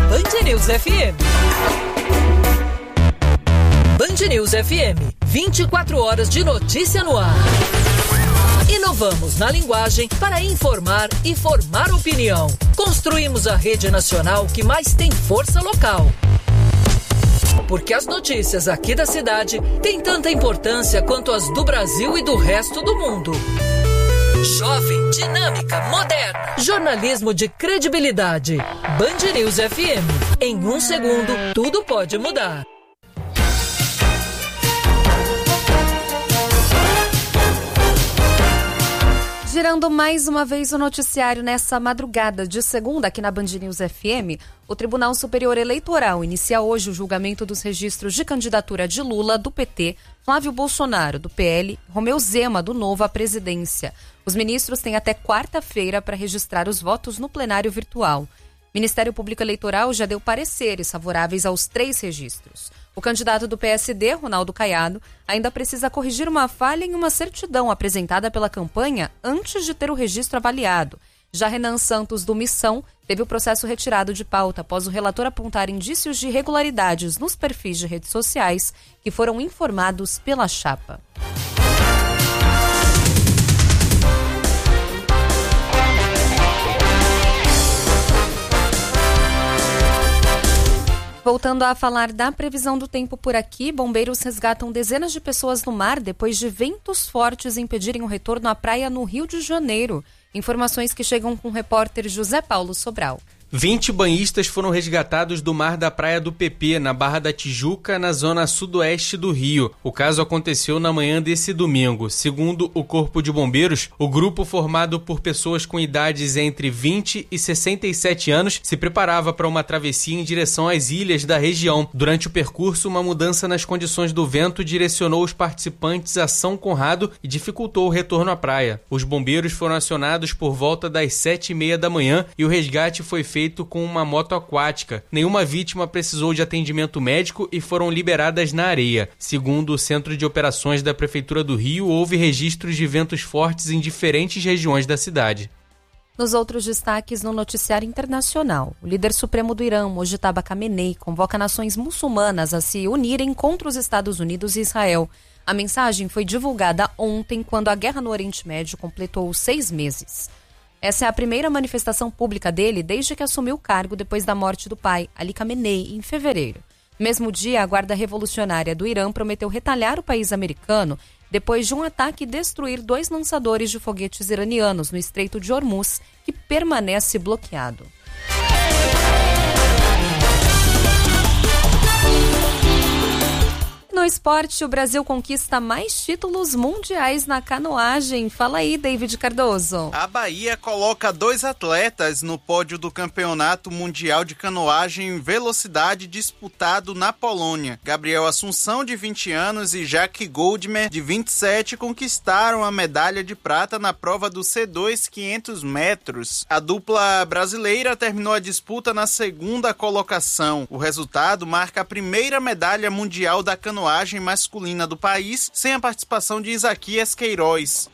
Band News FM. Band News FM, 24 horas de notícia no ar. Inovamos na linguagem para informar e formar opinião. Construímos a rede nacional que mais tem força local. Porque as notícias aqui da cidade têm tanta importância quanto as do Brasil e do resto do mundo. Jovem, dinâmica, moderna. Jornalismo de credibilidade. Band News FM. Em um segundo, tudo pode mudar. Girando mais uma vez o noticiário nessa madrugada de segunda aqui na Band News FM, o Tribunal Superior Eleitoral inicia hoje o julgamento dos registros de candidatura de Lula, do PT, Flávio Bolsonaro, do PL, Romeu Zema, do Novo, à presidência. Os ministros têm até quarta-feira para registrar os votos no plenário virtual. O Ministério Público Eleitoral já deu pareceres favoráveis aos 3 registros. O candidato do PSD, Ronaldo Caiado, ainda precisa corrigir uma falha em uma certidão apresentada pela campanha antes de ter o registro avaliado. Já Renan Santos, do Missão, teve o processo retirado de pauta após o relator apontar indícios de irregularidades nos perfis de redes sociais que foram informados pela chapa. Voltando a falar da previsão do tempo por aqui, bombeiros resgatam dezenas de pessoas no mar depois de ventos fortes impedirem o retorno à praia no Rio de Janeiro. Informações que chegam com o repórter José Paulo Sobral. 20 banhistas foram resgatados do mar da Praia do PP, na Barra da Tijuca, na zona sudoeste do Rio. O caso aconteceu na manhã desse domingo. Segundo o Corpo de Bombeiros, o grupo, formado por pessoas com idades entre 20 e 67 anos, se preparava para uma travessia em direção às ilhas da região. Durante o percurso, uma mudança nas condições do vento direcionou os participantes a São Conrado e dificultou o retorno à praia. Os bombeiros foram acionados por volta das 7h30 da manhã e o resgate foi feito com uma moto aquática. Nenhuma vítima precisou de atendimento médico e foram liberadas na areia. Segundo o Centro de Operações da Prefeitura do Rio, houve registros de ventos fortes em diferentes regiões da cidade. Nos outros destaques no noticiário internacional, o líder supremo do Irã, Mojtaba Khamenei, convoca nações muçulmanas a se unirem contra os Estados Unidos e Israel. A mensagem foi divulgada ontem, quando a guerra no Oriente Médio completou 6 meses. Essa é a primeira manifestação pública dele desde que assumiu o cargo depois da morte do pai, Ali Khamenei, em fevereiro. No mesmo dia, a Guarda Revolucionária do Irã prometeu retalhar o país americano depois de um ataque destruir 2 lançadores de foguetes iranianos no Estreito de Hormuz, que permanece bloqueado. No esporte, o Brasil conquista mais títulos mundiais na canoagem. Fala aí, David Cardoso. A Bahia coloca 2 atletas no pódio do Campeonato Mundial de Canoagem em Velocidade disputado na Polônia. Gabriel Assunção, de 20 anos, e Jack Goldmer, de 27, conquistaram a medalha de prata na prova do C2 500 metros. A dupla brasileira terminou a disputa na 2ª colocação. O resultado marca a primeira medalha mundial da canoagem masculina do país, sem a participação de Isaquias Queiroz.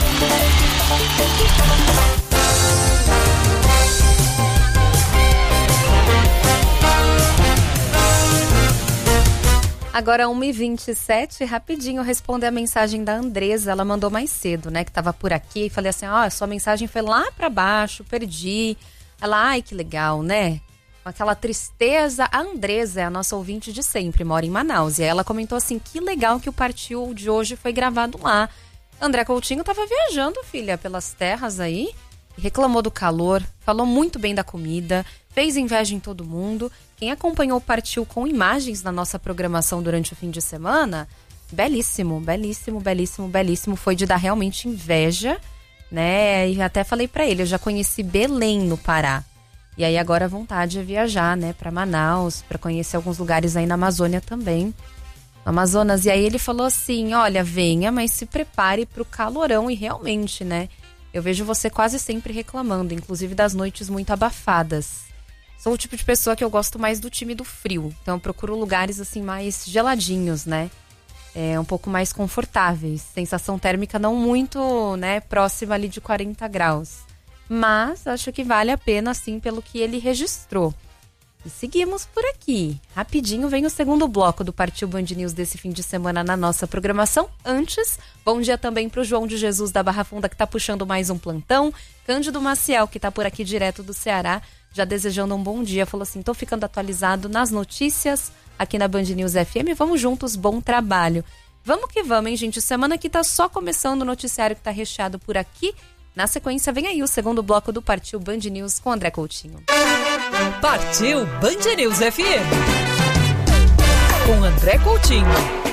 Agora 1h27, rapidinho responder a mensagem da Andresa. Ela mandou mais cedo, né, que tava por aqui. Falei assim, sua mensagem foi lá pra baixo, perdi. Ela, ai, que legal, né? Com aquela tristeza. A Andresa é a nossa ouvinte de sempre, mora em Manaus. E aí ela comentou assim, que legal que o Partiu de hoje foi gravado lá. André Coutinho tava viajando, filha, pelas terras aí. Reclamou do calor, falou muito bem da comida, fez inveja em todo mundo. Quem acompanhou o Partiu com imagens na nossa programação durante o fim de semana, belíssimo, belíssimo, belíssimo, belíssimo. Foi de dar realmente inveja, né? E até falei pra ele, eu já conheci Belém, no Pará. E aí agora a vontade é viajar, né, para Manaus, para conhecer alguns lugares aí na Amazônia também. No Amazonas. E aí ele falou assim, olha, venha, mas se prepare pro calorão. E realmente, né, eu vejo você quase sempre reclamando, inclusive das noites muito abafadas. Sou o tipo de pessoa que eu gosto mais do time do frio. Então eu procuro lugares assim mais geladinhos, né, um pouco mais confortáveis. Sensação térmica não muito, né, próxima ali de 40 graus. Mas acho que vale a pena, sim, pelo que ele registrou. E seguimos por aqui. Rapidinho vem o segundo bloco do Partiu Band News desse fim de semana na nossa programação. Antes, bom dia também pro João de Jesus da Barra Funda, que tá puxando mais um plantão. Cândido Maciel, que tá por aqui direto do Ceará, já desejando um bom dia. Falou assim, tô ficando atualizado nas notícias aqui na Band News FM. Vamos juntos, bom trabalho. Vamos que vamos, hein, gente? Semana que tá só começando o noticiário que tá recheado por aqui. Na sequência, vem aí o segundo bloco do Partiu Band News com André Coutinho. Partiu Band News FM com André Coutinho.